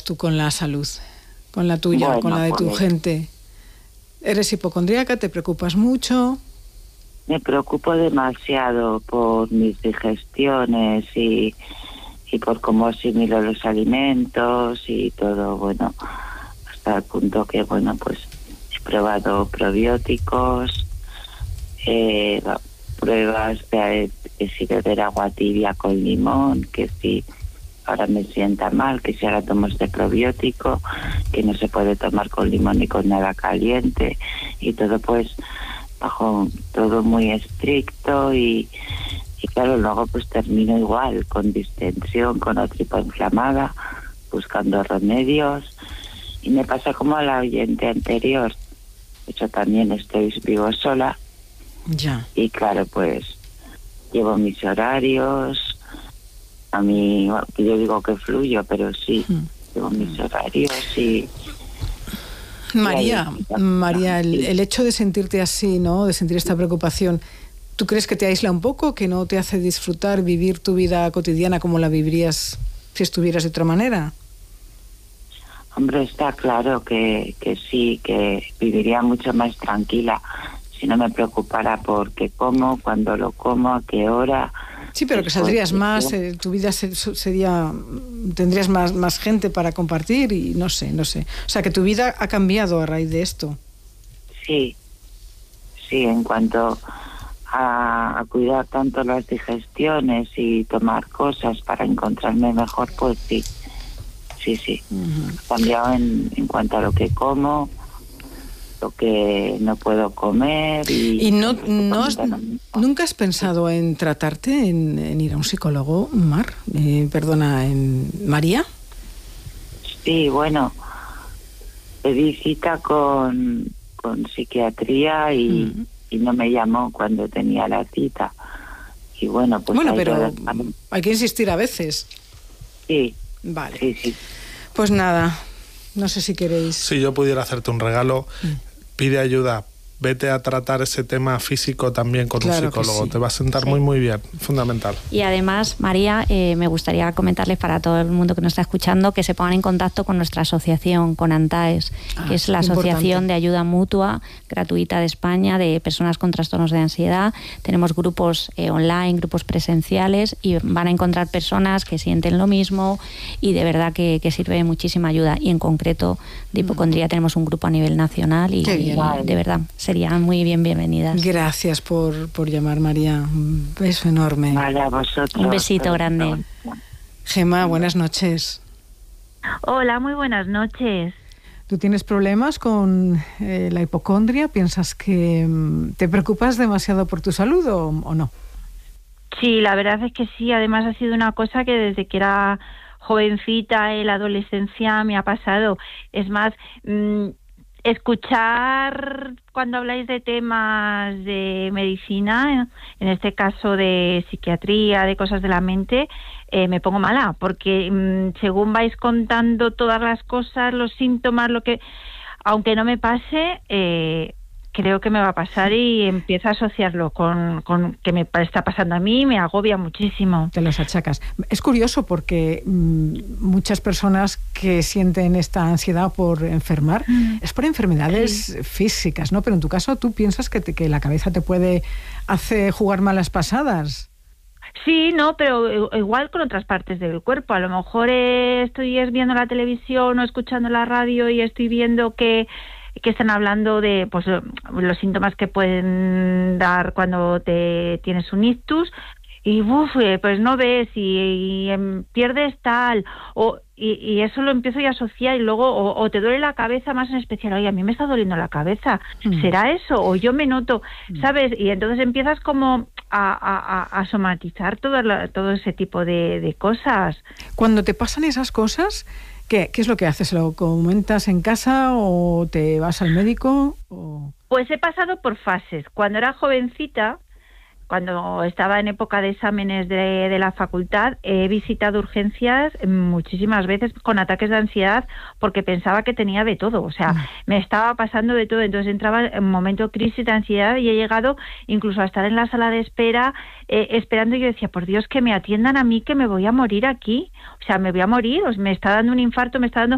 tú con la salud? Con la tuya, bueno, con la de tu gente. ¿Eres hipocondríaca? ¿Te preocupas mucho? Me preocupo demasiado por mis digestiones y por cómo asimilo los alimentos y todo, bueno, hasta el punto que, bueno, pues he probado probióticos, pruebas de si beber agua tibia con limón, que si ahora me sienta mal, que si ahora tomo este probiótico, que no se puede tomar con limón ni con nada caliente, y todo pues bajo todo muy estricto y claro, luego pues termino igual, con distensión, con la tripa inflamada, buscando remedios, y me pasa como a la oyente anterior. Yo también vivo sola. Ya. Y claro, pues llevo mis horarios. A mí, yo digo que fluyo, pero sí, llevo mis horarios y... María, el hecho de sentirte así, ¿no? De sentir esta preocupación, ¿tú crees que te aísla un poco, que no te hace disfrutar, vivir tu vida cotidiana como la vivirías si estuvieras de otra manera? Hombre, está claro que sí, que viviría mucho más tranquila si no me preocupara por qué como, cuándo lo como, a qué hora. Sí, pero que saldrías más, tu vida sería, tendrías más gente para compartir y no sé. O sea, que tu vida ha cambiado a raíz de esto. Sí, en cuanto a cuidar tanto las digestiones y tomar cosas para encontrarme mejor, pues sí. Uh-huh. Ha cambiado en cuanto a lo que como, lo que no puedo comer y ¿nunca has pensado en tratarte, en ir a un psicólogo, María? Sí, bueno, pedí cita con psiquiatría y no me llamó cuando tenía la cita. Y bueno, pues... Bueno, pero hay que insistir a veces. Sí. Vale. Sí. Pues nada, no sé si queréis... Si yo pudiera hacerte un regalo, pide ayuda, vete a tratar ese tema físico también con un psicólogo, sí. Te va a sentar muy bien, fundamental. Y además, María, me gustaría comentarles para todo el mundo que nos está escuchando que se pongan en contacto con nuestra asociación, con ANTAES, que es la Asociación de Ayuda Mutua Gratuita de España de personas con trastornos de ansiedad. Tenemos grupos online, grupos presenciales y van a encontrar personas que sienten lo mismo y de verdad que sirve muchísima ayuda. Y en concreto de hipocondría tenemos un grupo a nivel nacional y de verdad serían muy bienvenidas. Gracias por llamar, María. Un beso enorme. Vale, a vosotros. Un besito grande. Gemma, buenas noches. Hola, muy buenas noches. ¿Tú tienes problemas con la hipocondria? ¿Piensas que te preocupas demasiado por tu salud o no? Sí, la verdad es que sí. Además ha sido una cosa que desde que era jovencita, en la adolescencia, me ha pasado. Es más... escuchar cuando habláis de temas de medicina, en este caso de psiquiatría, de cosas de la mente, me pongo mala, porque según vais contando todas las cosas, los síntomas, aunque no me pase, creo que me va a pasar y empiezo a asociarlo con que me está pasando a mí y me agobia muchísimo. Te los achacas. Es curioso porque muchas personas que sienten esta ansiedad por enfermar es por enfermedades físicas, ¿no? Pero en tu caso, ¿tú piensas que la cabeza te puede hacer jugar malas pasadas? Sí, no, pero igual con otras partes del cuerpo. A lo mejor estoy viendo la televisión o escuchando la radio y estoy viendo que están hablando de pues los síntomas que pueden dar cuando tienes un ictus y pues no ves y pierdes tal y eso lo empiezo ya a asociar y luego o te duele la cabeza más en especial, oye, a mí me está doliendo la cabeza, ¿será eso? O yo me noto, ¿sabes? Y entonces empiezas como a somatizar todo ese tipo de cosas. Cuando te pasan esas cosas, ¿qué es lo que haces? ¿Lo comentas en casa o te vas al médico? Pues he pasado por fases. Cuando era jovencita, cuando estaba en época de exámenes de la facultad, he visitado urgencias muchísimas veces con ataques de ansiedad porque pensaba que tenía de todo. O sea, me estaba pasando de todo. Entonces entraba en un momento de crisis de ansiedad y he llegado incluso a estar en la sala de espera esperando. Y yo decía, por Dios, que me atiendan a mí, que me voy a morir aquí. O sea, me voy a morir, me está dando un infarto, me está dando...